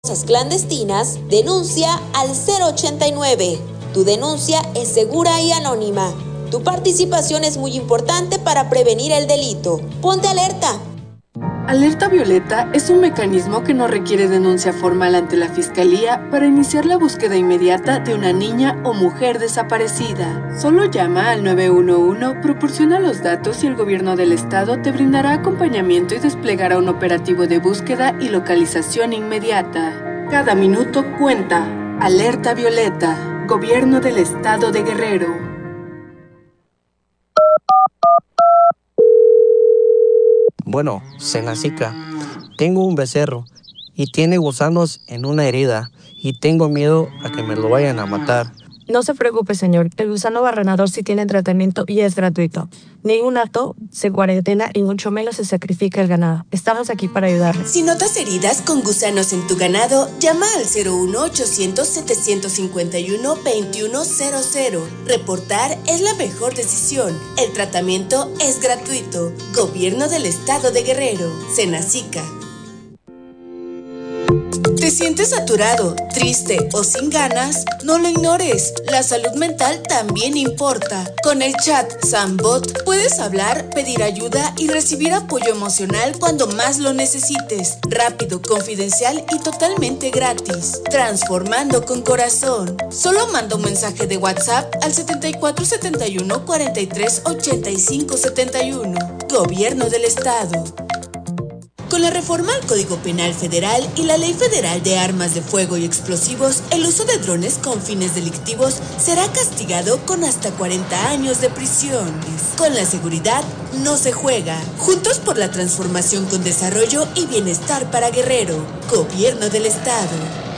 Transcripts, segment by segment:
clandestinas, denuncia al 089. Tu denuncia es segura y anónima. Tu participación es muy importante para prevenir el delito. Ponte alerta. Alerta Violeta es un mecanismo que no requiere denuncia formal ante la Fiscalía para iniciar la búsqueda inmediata de una niña o mujer desaparecida. Solo llama al 911, proporciona los datos y el gobierno del estado te brindará acompañamiento y desplegará un operativo de búsqueda y localización inmediata. Cada minuto cuenta. Alerta Violeta, Gobierno del Estado de Guerrero. Bueno, Senacica, tengo un becerro y tiene gusanos en una herida y tengo miedo a que me lo vayan a matar. No se preocupe, señor. El gusano barrenador sí tiene tratamiento y es gratuito. Ningún acto se cuarentena y mucho menos se sacrifica el ganado. Estamos aquí para ayudarle. Si notas heridas con gusanos en tu ganado, llama al 01800-751-2100. Reportar es la mejor decisión. El tratamiento es gratuito. Gobierno del Estado de Guerrero. Senacica. ¿Te sientes saturado, triste o sin ganas? No lo ignores. La salud mental también importa. Con el chat Sambot puedes hablar, pedir ayuda y recibir apoyo emocional cuando más lo necesites. Rápido, confidencial y totalmente gratis. Transformando con corazón. Solo manda un mensaje de WhatsApp al 7471 43 85 71. Gobierno del Estado. Con la reforma al Código Penal Federal y la Ley Federal de Armas de Fuego y Explosivos, el uso de drones con fines delictivos será castigado con hasta 40 años de prisión. Con la seguridad no se juega. Juntos por la transformación con desarrollo y bienestar para Guerrero. Gobierno del Estado.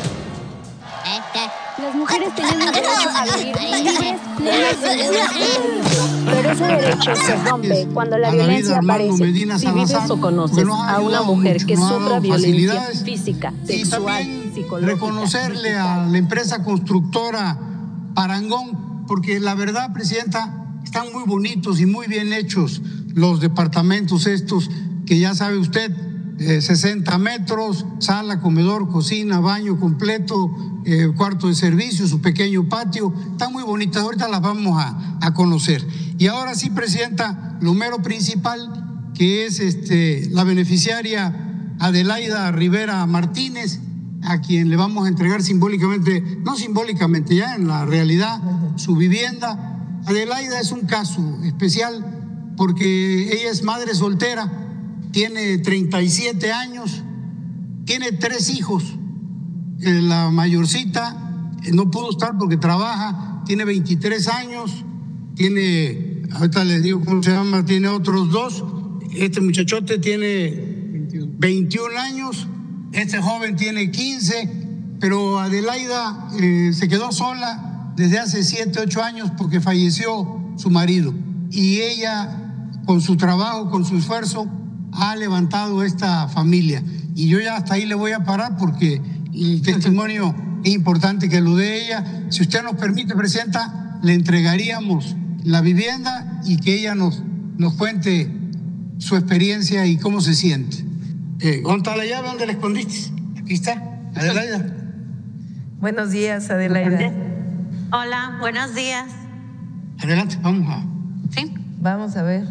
Las mujeres tenemos derecho a vivir libres, plenas y seguras. Pero ese derecho se rompe cuando la violencia aparece. Si vives o conoces a una mujer que sufra violencia física, sexual, psicológica. Reconocerle a la empresa constructora Parangón, porque la verdad, Presidenta, están muy bonitos y muy bien hechos los departamentos estos, que ya sabe usted, 60 metros, sala, comedor, cocina, baño completo, cuarto de servicio, su pequeño patio, están muy bonitas, ahorita las vamos a conocer. Y ahora sí, Presidenta, lo mero principal, que es la beneficiaria Adelaida Rivera Martínez, a quien le vamos a entregar simbólicamente, no simbólicamente, ya en la realidad, su vivienda. Adelaida es un caso especial porque ella es madre soltera, tiene 37 años, tiene 3 hijos. La mayorcita no pudo estar porque trabaja, tiene 23 años, ahorita les digo cómo se llama, tiene otros 2. Este muchachote tiene 21 años, este joven tiene 15, pero Adelaida se quedó sola desde hace 7, 8 años porque falleció su marido. Y ella, con su trabajo, con su esfuerzo, ha levantado esta familia. Y yo ya hasta ahí le voy a parar porque el testimonio es importante que lo dé ella. Si usted nos permite, Presidenta, le entregaríamos la vivienda y que ella nos cuente su experiencia y cómo se siente. ¿Dónde está la llave? ¿Dónde la escondiste? Aquí está, Adelaida. Buenos días, Adelaida. Hola, buenos días. Adelante, vamos a... Sí. Vamos a ver.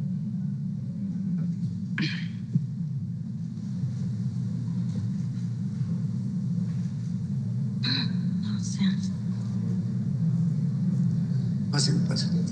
Pasen.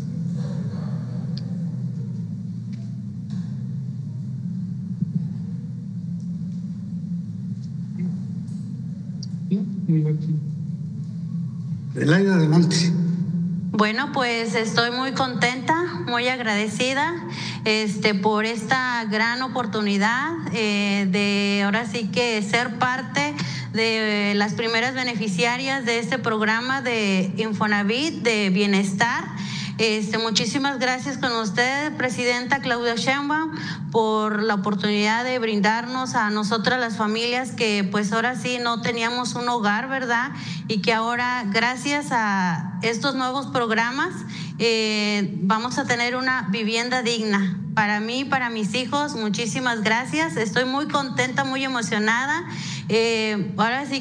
Adelaida, adelante. Bueno, pues estoy muy contenta, muy agradecida por esta gran oportunidad de ahora sí que ser parte de las primeras beneficiarias de este programa de Infonavit de bienestar. Muchísimas gracias con usted, Presidenta Claudia Sheinbaum, por la oportunidad de brindarnos a nosotras las familias que pues ahora sí no teníamos un hogar, ¿verdad? Y que ahora, gracias a estos nuevos programas, vamos a tener una vivienda digna. Para mí, para mis hijos, muchísimas gracias. Estoy muy contenta, muy emocionada. Ahora sí